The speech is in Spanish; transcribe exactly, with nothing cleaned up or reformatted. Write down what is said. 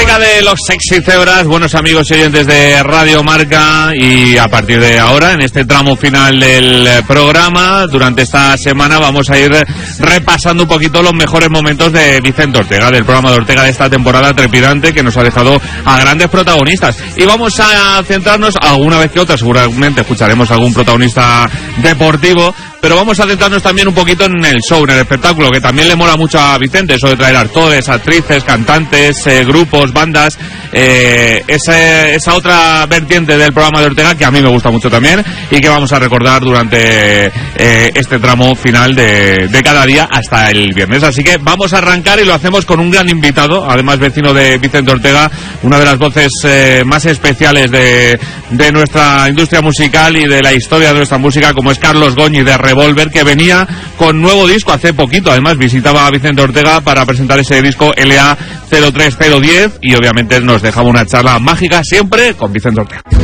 música de los Sexy Zebras, buenos amigos y oyentes de Radio Marca, y a partir de ahora, en este tramo final del programa, durante esta semana vamos a ir repasando un poquito los mejores momentos de Vicente Ortega, del programa de Ortega de esta temporada trepidante que nos ha dejado a grandes protagonistas. Y vamos a centrarnos, alguna vez que otra, seguramente escucharemos a algún protagonista deportivo, pero vamos a centrarnos también un poquito en el show, en el espectáculo, que también le mola mucho a Vicente, eso de traer actores, actrices, cantantes, eh, grupos, bandas, eh, ese, esa otra vertiente del programa de Ortega que a mí me gusta mucho también y que vamos a recordar durante eh, este tramo final de, de cada día hasta el viernes. Así que vamos a arrancar y lo hacemos con un gran invitado, además vecino de Vicente Ortega, una de las voces eh, más especiales de, de nuestra industria musical y de la historia de nuestra música, como es Carlos Goñi de Revolver, que venía con nuevo disco hace poquito. Además visitaba a Vicente Ortega para presentar ese disco L A cero tres cero diez y obviamente nos dejaba una charla mágica siempre con Vicente Ortega.